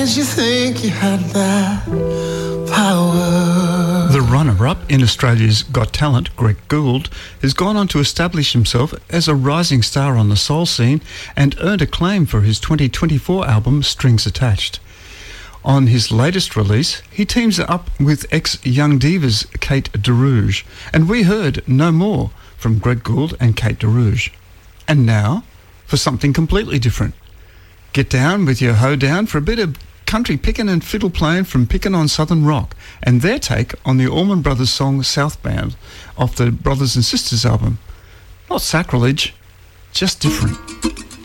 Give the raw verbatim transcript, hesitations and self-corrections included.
Did you think you had that power? The runner-up in Australia's Got Talent, Greg Gould, has gone on to establish himself as a rising star on the soul scene and earned acclaim for his twenty twenty-four album Strings Attached. On his latest release, he teams up with ex-Young Divas Kate DeRouge, and we heard No More from Greg Gould and Kate DeRouge. And now, for something completely different. Get down with your hoedown for a bit of country pickin' and fiddle playing from Pickin' on Southern Rock and their take on the Allman Brothers song Southbound off the Brothers and Sisters album. Not sacrilege, just different.